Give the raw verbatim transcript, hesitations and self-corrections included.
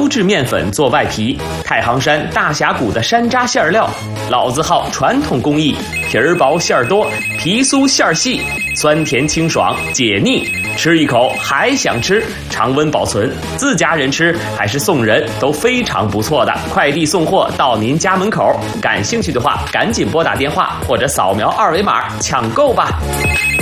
优质面粉做外皮，太行山大峡谷的山楂馅料，老字号传统工艺，皮儿薄馅儿多，皮酥馅儿细，酸甜清爽，解腻。吃一口还想吃，常温保存，自家人吃还是送人都非常不错的。快递送货到您家门口，感兴趣的话赶紧拨打电话或者扫描二维码抢购吧。